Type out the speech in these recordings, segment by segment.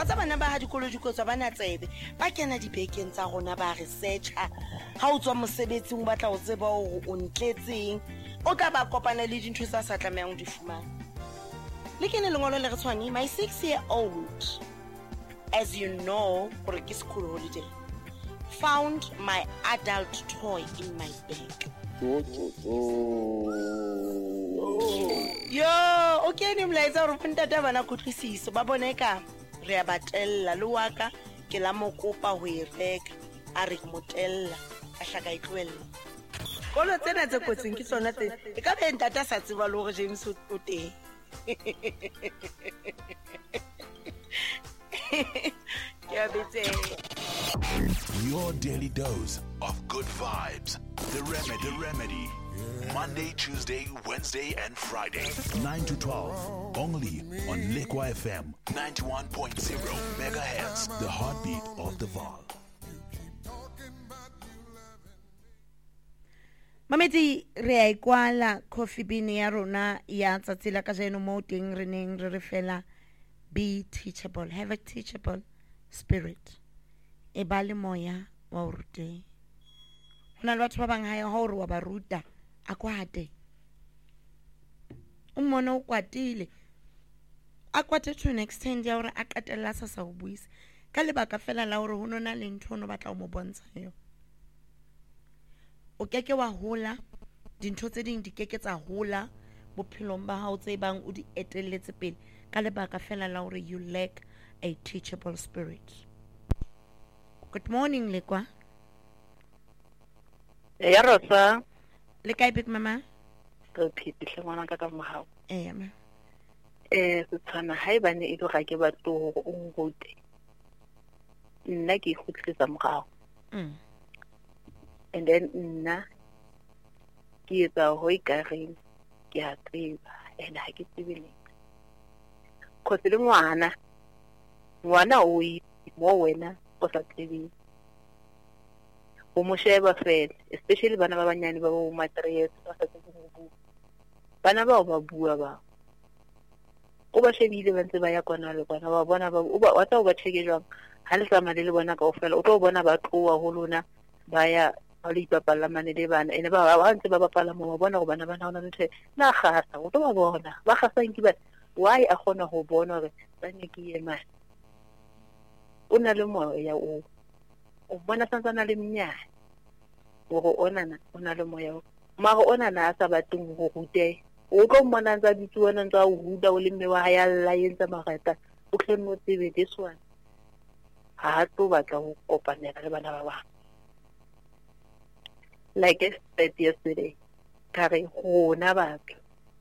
wa tsa bana ba ha dikolo dikotswa bana tsebe ba kena dibekeng tsa rona ba researcha ha o tswa mosebetsing o batla o tseba hore o ntletseng o tla ba kopana le dintho tsa sa tlamehang di fumana le kene lengolo le re tshwane my 6-year-old as you know gore ke school holiday found my adult toy in my bag. Yo, okay ni mlaetsa gore ntata bana kutlwisiso ba boneka re a batella le waka ke la mokopa ho e reka a re motella a hlaka itlwella kolo tsena tse kotsing ke tsona tse e ka be ntata sa tseba le gore James o teng Your daily dose of good vibes. The Remedy. Monday, Tuesday, Wednesday, and Friday. 9 to 12. Only on Lekwa FM 91.0 megahertz. The heartbeat of the Vaal. Mamedi re a ikwala coffee bean ya rona ya tsatsi la ka jeno mo teng re neng re fela be teachable, have a teachable spirit. E ba le moya wa rute. Hona le batho ba bang ha ya hore wa ba ruta a kwate. O mona o kwatile. A kwate to an extent ya hore a qatella sa sa o buisa. Ka lebaka fela la hore ho nona le ntho no batla o mo bontsha yo. O keke wa hola dintho tse ding di keke tsa hola bophelong ba hao tse bang o di etelletse pele ka lebaka fela la hore you lack a teachable spirit. Good morning Lekwa. Ya Rosa. Le kae big mama? Go phitihle ngwana ka mohao. Ma. Se tshwana ha eba ne e le ga ke batlo go o ngute. Nna ke ikhutlisa mogao. And then nna ke etsa ho ikareng ke a tseba and ha ke tsebe le. Khotse le ngwana o I mo wena o sa tsebe. O mo sheba fela especially bana ba banyane ba bo matric ba sa tsebe go bua. Bana ba ba bua ba. O ba shebile ba ntse ba ya kwana le kwana ba bona ba wa tla o ba theke jwang ha le tsama le bona ka ofela o tlo bona ba tloa ho lona ba ya ba le ipapalla mane le bana ene ba ntse ba bapala mo ba bona go bana bana ona ntse na gasa o tlo ba bona ba gasa nki ba why a gona go bona gore tsane ke yema o na le moya o bona santsana le mnyane go onana o na le moya o mago onana a sa batleng go rute o tlo mmona ntse ditsuwana ntse o ruta o le mme wa ya lla yentsa magata o tlheno tsebe this one ha tlo batla go kopanela le bana ba bang. Like I said yesterday, kare gona batho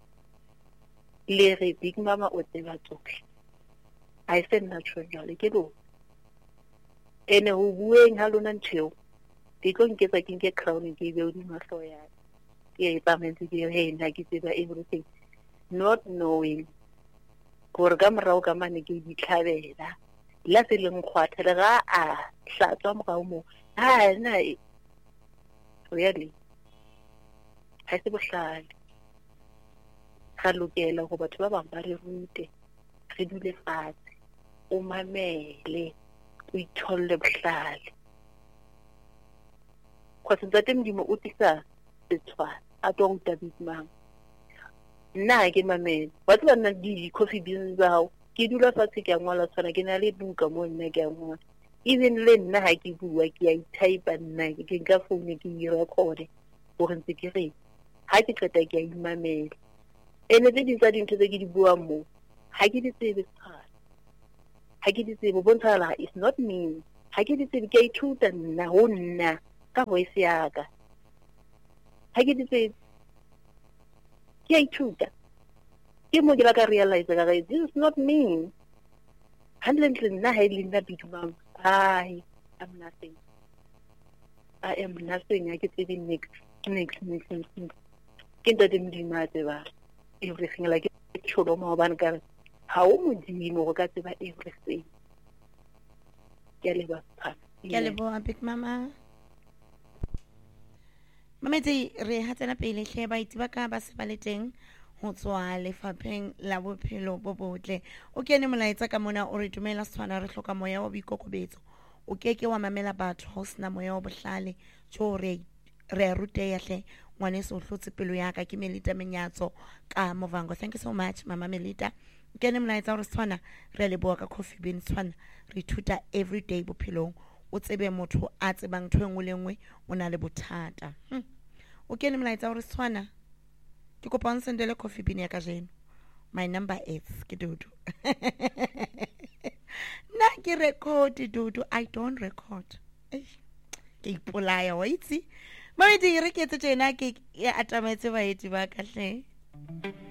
le re big mama o tseba tsohle I said naturally ke lo ene ho bueng ha lona ntsheo ke tlo nketsa ke nke crown ke be o di mahlo ya ke ipametse ke he nna ke tseba everything not knowing gore ka morao ka mane ke di tlhabela la se leng khwatha le ga a hlatswa mogao mo ha na really ha se bohlale ga lokela go batho ba bang ba re rute re dule fatshe o mamele o itholle bohlale go se tsate modimo o tisa setshwana a tlo ruta bitmang nna ke mamele wa tsela nna di coffee beans bao ke dula fatshe ke a ngwala tshwana ke na le buka mo nna ke a ngwala even le nna ha ke bua ke a type nna ke nka phone ke I record gore ntse ke re ha ke qeta ke a imamela ene tse di tsa dintho tse ke di bua mo ha ke di tsebe tsana ha ke di tsebe bonthala is not me ha ke di tsebe ke ithuta nna ho nna ka voice ya ka ha ke di tsebe ke ithuta ke mo ke la ka realize ka this is not me handling nna ha ile nna big mama I'm nothing. I am nothing. I get even next. Get that in the matter. Everything like it should more one girl. How would you know got about everything? Kelebo big mama. Mamedi re hatela pele hle ba itse ba ka ba se ba le teng ho tswa lefapheng la bophelo bo botle. O kene molaetsa ka mona o re dumela Setswana re hloka moya wa boikokobetso. O keke wa mamela batho ho sena moya wa bohlale jo re a ruteha hle ngwaneso o hlotse pelo ya ka ke Melita Menyatso ka Movango. Thank you so much Mama Melita. O kene molaetsa o re Setswana re a leboha ka Coffee Bean Setswana re thuta everyday bophelong. O tsebe motho a tsebang ntho engwe le engwe o na le bothata. O kene molaetsa o re Setswana ke kopa nsendele Coffee Bean ya ka jeno. My number is ke Dudu. Na ke record Dudu, I don't record. Ke ipolaya wa itse. Maiti re ke tse tjena ke atametse baeti ba ka hle.